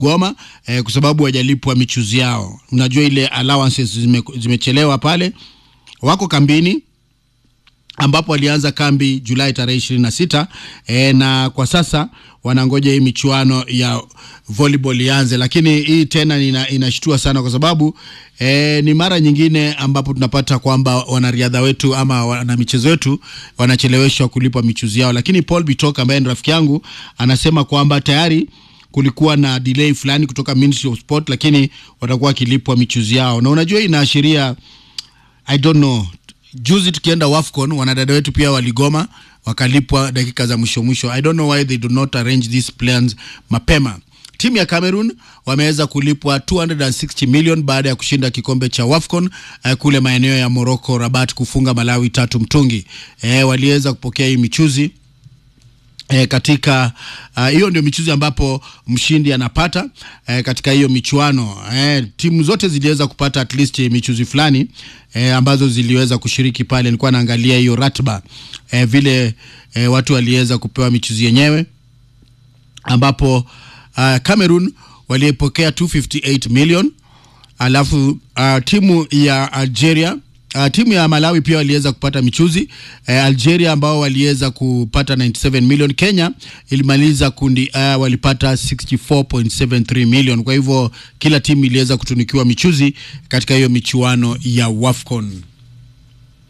Goma kwa sababu hawajalipwa michuzi yao. Unajua ile allowances zimechelewa pale. Wako kambini ambapo walianza kambi Julai tarehe 26 na kwa sasa wanangoja hii michuano ya volleyball ianze, lakini hii tena inashtua sana kwa sababu ni mara nyingine ambapo tunapata kwamba wanariadha wetu ama wana michezo wetu wanacheleweshwa kulipwa michuzi yao. Lakini Paul Bitok ambaye ni rafiki yangu anasema kwamba tayari kulikuwa na delay fulani kutoka Ministry of Sport, lakini watakuwa kilipwa michuzi yao. Na unajua inaashiria, I don't know, juzi tukienda WAFCON wanadada wetu pia waligoma wakalipwa dakika za mwisho. I don't know why they do not arrange these plans mapema. Timu ya Cameroon wameweza kulipwa 260 million baada ya kushinda kikombe cha WAFCON kule maeneo ya Morocco Rabat, kufunga Malawi 3-0. Waliweza kupokea hii michuzi katika hiyo ndio michuzi ambapo mshindi anapata katika hiyo michuano. Timu zote ziliweza kupata at least michuzi fulani ambazo ziliweza kushiriki pale. Nilikuwa naangalia hiyo ratiba vile watu waliweza kupewa michuzi yenyewe, ambapo Cameroon walipokea 258 million. Alafu timu ya Algeria, timu ya Malawi pia waliweza kupata michuzi. Algeria ambao waliweza kupata 97 million. Kenya ilimaliza kundi walipata 64.73 million. Kwa hivyo kila timu iliweza kutunikiwa michuzi katika hiyo michuano ya WAFCON.